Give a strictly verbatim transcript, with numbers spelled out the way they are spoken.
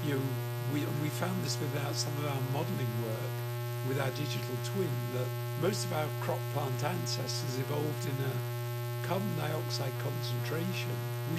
you know, we, and we found this with our, some of our modelling work with our digital twin, that most of our crop plant ancestors evolved in a carbon dioxide concentration